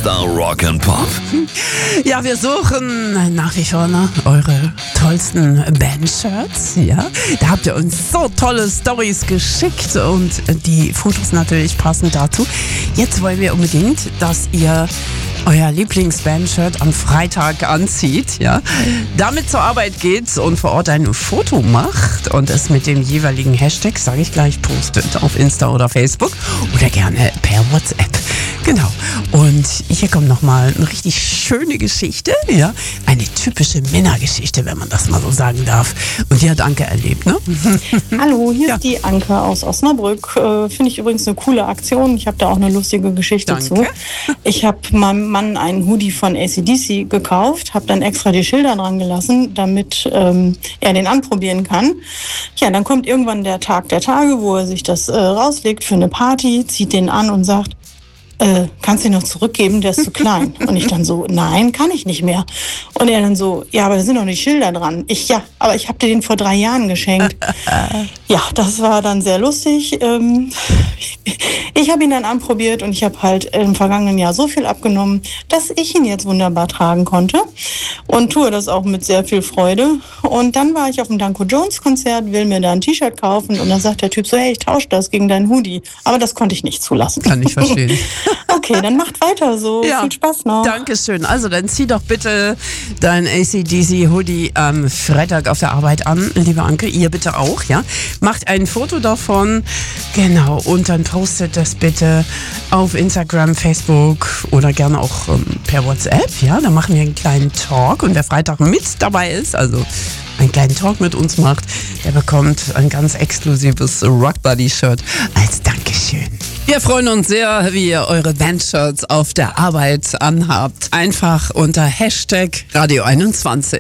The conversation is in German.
Mr. Rock'n'Pop. Ja, wir suchen nach wie vor eure tollsten Bandshirts. Ja, da habt ihr uns so tolle Storys geschickt und die Fotos natürlich passend dazu. Jetzt wollen wir unbedingt, dass ihr euer Lieblingsbandshirt am Freitag anzieht, ja, damit zur Arbeit geht und vor Ort ein Foto macht und es mit dem jeweiligen Hashtag, sage ich gleich, postet auf Insta oder Facebook oder gerne per WhatsApp. Genau. Und hier kommt nochmal eine richtig schöne Geschichte, ja, eine typische Männergeschichte, wenn man das mal so sagen darf. Und die hat Anke erlebt, ne? Hallo, hier ist die Anke aus Osnabrück. Finde ich übrigens eine coole Aktion. Ich habe da auch eine lustige Geschichte zu. Ich habe meinem Mann einen Hoodie von AC/DC gekauft, habe dann extra die Schilder dran gelassen, damit er den anprobieren kann. Ja, dann kommt irgendwann der Tag der Tage, wo er sich das rauslegt für eine Party, zieht den an und sagt, kannst du ihn noch zurückgeben, der ist zu klein. Und ich dann so, nein, kann ich nicht mehr. Und er dann so, ja, aber da sind doch nicht Schilder dran. Aber ich habe dir den vor 3 Jahren geschenkt. Ja, das war dann sehr lustig. Ich habe ihn dann anprobiert und ich habe halt im vergangenen Jahr so viel abgenommen, dass ich ihn jetzt wunderbar tragen konnte und tue das auch mit sehr viel Freude. Und dann war ich auf dem Danko Jones Konzert, will mir da ein T-Shirt kaufen und dann sagt der Typ so, hey, ich tausche das gegen deinen Hoodie. Aber das konnte ich nicht zulassen. Kann ich verstehen. Okay, dann macht weiter so. Ja, viel Spaß noch. Dankeschön. Also dann zieh doch bitte dein AC/DC Hoodie am Freitag auf der Arbeit an, liebe Anke. Ihr bitte auch, ja. Macht ein Foto davon, genau, und dann postet das bitte auf Instagram, Facebook oder gerne auch per WhatsApp, ja. Dann machen wir einen kleinen Talk und wer Freitag mit dabei ist, also einen kleinen Talk mit uns macht, der bekommt ein ganz exklusives Rockbuddy-Shirt als Dankeschön. Wir freuen uns sehr, wie ihr eure Bandshirts auf der Arbeit anhabt. Einfach unter Hashtag Radio 21.